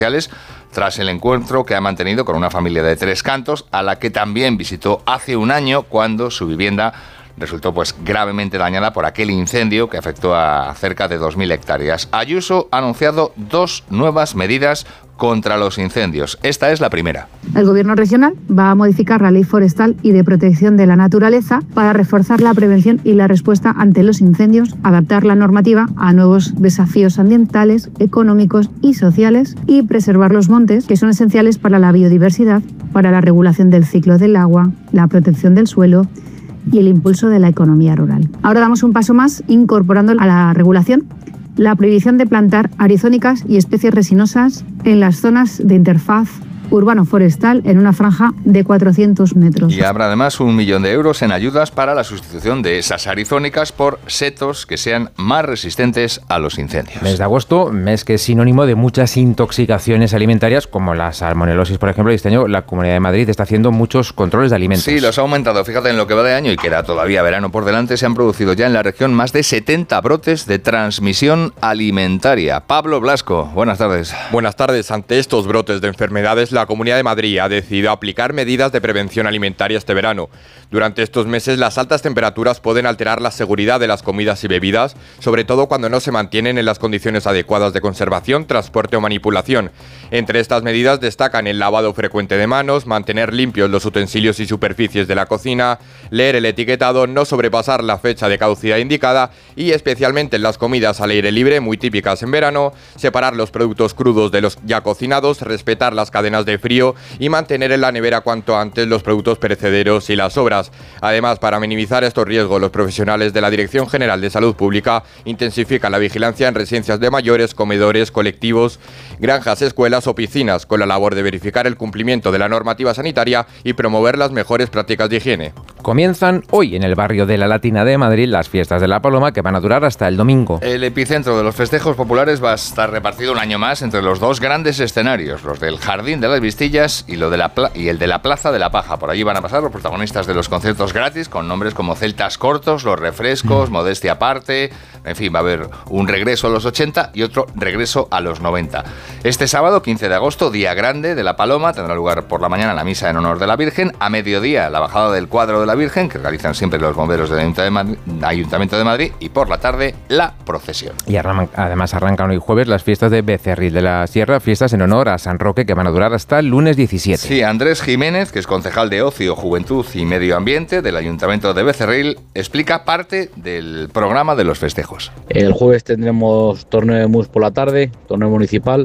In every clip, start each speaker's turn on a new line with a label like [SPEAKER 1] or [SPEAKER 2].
[SPEAKER 1] tras el encuentro que ha mantenido con una familia de Tres Cantos, a la que también visitó hace un año cuando su vivienda resultó gravemente dañada por aquel incendio que afectó a cerca de 2.000 hectáreas. Ayuso ha anunciado 2 nuevas medidas contra los incendios. Esta es la primera.
[SPEAKER 2] El Gobierno regional va a modificar la Ley Forestal y de Protección de la Naturaleza para reforzar la prevención y la respuesta ante los incendios, adaptar la normativa a nuevos desafíos ambientales, económicos y sociales y preservar los montes, que son esenciales para la biodiversidad, para la regulación del ciclo del agua, la protección del suelo y el impulso de la economía rural. Ahora damos un paso más incorporando a la regulación la prohibición de plantar arizónicas y especies resinosas en las zonas de interfaz urbano-forestal en una franja de 400 metros.
[SPEAKER 1] Y habrá además 1 millón de euros en ayudas para la sustitución de esas arizónicas por setos que sean más resistentes a los incendios.
[SPEAKER 3] Mes de agosto, mes que es sinónimo de muchas intoxicaciones alimentarias, como la salmonelosis, por ejemplo. Este año la Comunidad de Madrid está haciendo muchos controles de alimentos.
[SPEAKER 1] Sí, los ha aumentado. Fíjate, en lo que va de año y queda todavía verano por delante, se han producido ya en la región más de 70 brotes de transmisión alimentaria. Pablo Blasco, buenas tardes.
[SPEAKER 4] Buenas tardes. Ante estos brotes de enfermedades, la Comunidad de Madrid ha decidido aplicar medidas de prevención alimentaria este verano. Durante estos meses, las altas temperaturas pueden alterar la seguridad de las comidas y bebidas, sobre todo cuando no se mantienen en las condiciones adecuadas de conservación, transporte o manipulación. Entre estas medidas destacan el lavado frecuente de manos, mantener limpios los utensilios y superficies de la cocina, leer el etiquetado, no sobrepasar la fecha de caducidad indicada y, especialmente en las comidas al aire libre, muy típicas en verano, separar los productos crudos de los ya cocinados, respetar las cadenas de frío y mantener en la nevera cuanto antes los productos perecederos y las sobras. Además, para minimizar estos riesgos, los profesionales de la Dirección General de Salud Pública intensifican la vigilancia en residencias de mayores, comedores, colectivos, granjas, escuelas o piscinas, con la labor de verificar el cumplimiento de la normativa sanitaria y promover las mejores prácticas de higiene.
[SPEAKER 3] Comienzan hoy en el barrio de la Latina de Madrid las fiestas de la Paloma, que van a durar hasta el domingo.
[SPEAKER 1] El epicentro de los festejos populares va a estar repartido un año más entre los 2 grandes escenarios, los del Jardín de las Vistillas y el de la Plaza de la Paja. Por allí van a pasar los protagonistas de los conciertos gratis, con nombres como Celtas Cortos, Los Refrescos, Modestia Aparte. En fin, va a haber un regreso a los 80 y otro regreso a los 90. Este sábado, 15 de agosto, día grande de la Paloma, tendrá lugar por la mañana la misa en honor de la Virgen. A mediodía, la bajada del cuadro de la Virgen, que realizan siempre los bomberos del Ayuntamiento de Madrid. Y por la tarde, la procesión.
[SPEAKER 3] Y además arrancan hoy jueves las fiestas de Becerril de la Sierra, fiestas en honor a San Roque, que van a durar hasta el lunes 17.
[SPEAKER 1] Sí, Andrés Jiménez, que es concejal de Ocio, Juventud y Medio Ambiente del Ayuntamiento de Becerril, explica parte del programa de los festejos.
[SPEAKER 5] El jueves tendremos torneo de mus por la tarde, torneo municipal.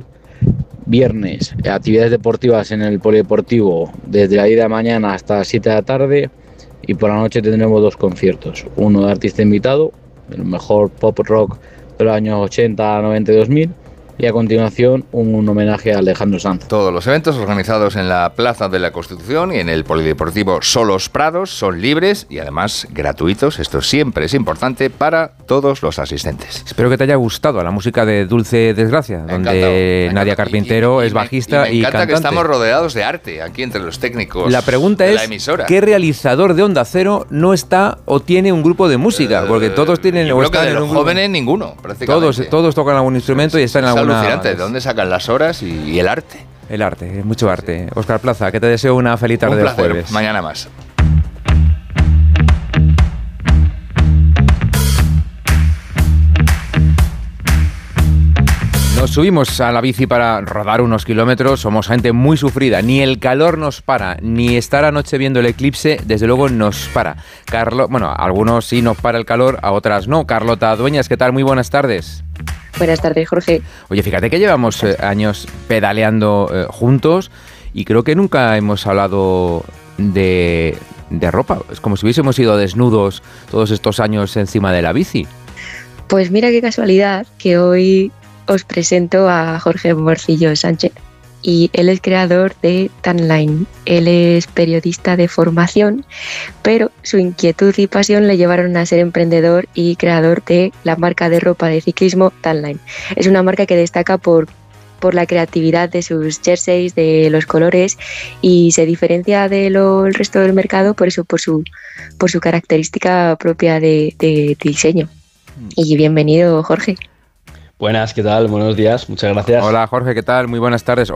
[SPEAKER 5] Viernes, actividades deportivas en el polideportivo desde la 10 de la mañana hasta las 7 de la tarde. Y por la noche tendremos 2 conciertos. Uno de artista invitado, el mejor pop rock de los años 80, 90 y 2000. Y a continuación un homenaje a Alejandro Sanz.
[SPEAKER 1] Todos los eventos organizados en la Plaza de la Constitución y en el Polideportivo Solos Prados son libres y además gratuitos. Esto siempre es importante para todos los asistentes.
[SPEAKER 3] Espero que te haya gustado la música de Dulce Desgracia, donde Nadia Carpintero es bajista y cantante. Me encanta
[SPEAKER 1] que estamos rodeados de arte aquí entre los técnicos.
[SPEAKER 3] La pregunta es, ¿qué realizador de Onda Cero no está o tiene un grupo de música? Porque todos tienen...
[SPEAKER 1] Yo creo que de los jóvenes ninguno, prácticamente.
[SPEAKER 3] Todos tocan algún instrumento y están en alguna...
[SPEAKER 1] Alucinante, ¿de dónde sacan las horas y el arte?
[SPEAKER 3] El arte, mucho arte. Óscar Plaza, que te deseo una feliz tarde de jueves.
[SPEAKER 1] Mañana más.
[SPEAKER 3] Nos subimos a la bici para rodar unos kilómetros, somos gente muy sufrida, ni el calor nos para, ni estar anoche viendo el eclipse, desde luego nos para. Bueno, a algunos sí nos para el calor, a otras no. Carlota Dueñas, ¿qué tal? Muy buenas tardes.
[SPEAKER 6] Buenas tardes, Jorge.
[SPEAKER 3] Oye, fíjate que llevamos años pedaleando juntos y creo que nunca hemos hablado de ropa. Es como si hubiésemos ido desnudos todos estos años encima de la bici.
[SPEAKER 6] Pues mira qué casualidad que hoy os presento a Jorge Morcillo Sánchez y él es creador de Tanline. Él es periodista de formación, pero su inquietud y pasión le llevaron a ser emprendedor y creador de la marca de ropa de ciclismo Tanline. Es una marca que destaca por la creatividad de sus jerseys, de los colores, y se diferencia del resto del mercado por su característica propia de diseño. Y bienvenido, Jorge.
[SPEAKER 7] Buenas, ¿qué tal? Buenos días, muchas gracias.
[SPEAKER 3] Hola Jorge, ¿qué tal? Muy buenas tardes.